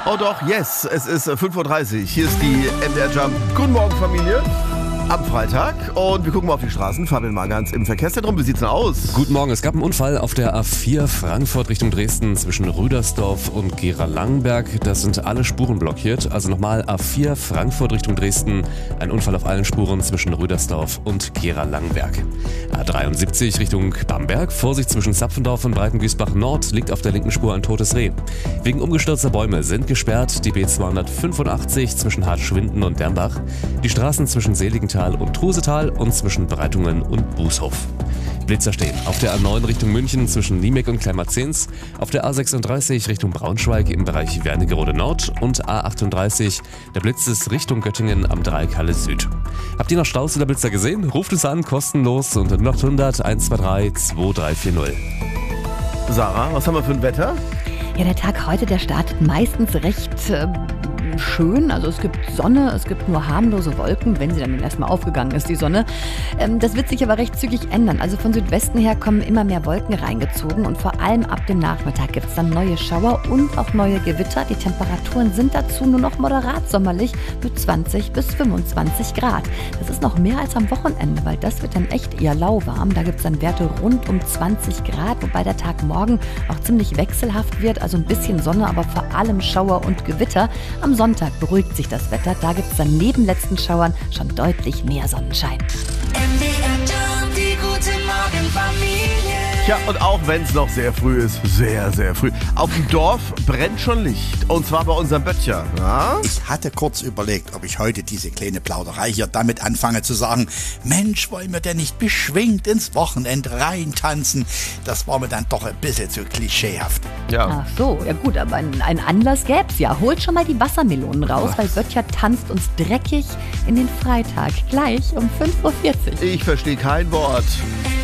Oh doch, yes, es ist 5:30 Uhr. Hier ist die MDR Jump. Guten Morgen, Familie. Am Freitag und wir gucken mal auf die Straßen. Fabian Mangans im Verkehrszentrum. Wie sieht's denn aus? Guten Morgen. Es gab einen Unfall auf der A4 Frankfurt Richtung Dresden zwischen Rüdersdorf und Gera-Langenberg. Das sind alle Spuren blockiert. Also nochmal A4 Frankfurt Richtung Dresden. Ein Unfall auf allen Spuren zwischen Rüdersdorf und Gera-Langenberg. A73 Richtung Bamberg. Vorsicht zwischen Zapfendorf und Breitengüßbach Nord. Liegt auf der linken Spur ein totes Reh. Wegen umgestürzter Bäume sind gesperrt die B285 zwischen Hartschwinden und Dernbach. Die Straßen zwischen Seligenthal und Trusetal und zwischen Breitungen und Bußhof. Blitzer stehen auf der A9 Richtung München zwischen Niemek und Kleimatzins, auf der A36 Richtung Braunschweig im Bereich Wernigerode Nord und A38, der Blitz ist Richtung Göttingen am Dreieck Halle Süd. Habt ihr noch Staus oder Blitzer gesehen? Ruft uns an, kostenlos unter 0800 123 2340. Sarah, was haben wir für ein Wetter? Ja, der Tag heute, der startet meistens recht schön. Also es gibt Sonne, es gibt nur harmlose Wolken, wenn sie dann erstmal aufgegangen ist, die Sonne. Das wird sich aber recht zügig ändern. Also von Südwesten her kommen immer mehr Wolken reingezogen und vor allem ab dem Nachmittag gibt es dann neue Schauer und auch neue Gewitter. Die Temperaturen sind dazu nur noch moderat sommerlich mit 20 bis 25 Grad. Das ist noch mehr als am Wochenende, weil das wird dann echt eher lauwarm. Da gibt es dann Werte rund um 20 Grad, wobei der Tag morgen auch ziemlich wechselhaft wird. Also ein bisschen Sonne, aber vor allem Schauer und Gewitter. Am Sonntag beruhigt sich das Wetter. Da gibt es dann neben letzten Schauern schon deutlich mehr Sonnenschein. Die gute Morgenfamilie. Tja, und auch wenn es noch sehr früh ist, sehr, sehr früh, auf dem Dorf brennt schon Licht. Und zwar bei unserem Böttcher. Ja? Ich hatte kurz überlegt, ob ich heute diese kleine Plauderei hier damit anfange zu sagen, Mensch, wollen wir denn nicht beschwingt ins Wochenende reintanzen? Das war mir dann doch ein bisschen zu klischeehaft. Ja. Ach so, ja gut, aber einen Anlass gäb's ja. Holt schon mal die Wassermelonen raus, weil Böttcher tanzt uns dreckig in den Freitag. Gleich um 5:40 Uhr. Ich verstehe kein Wort.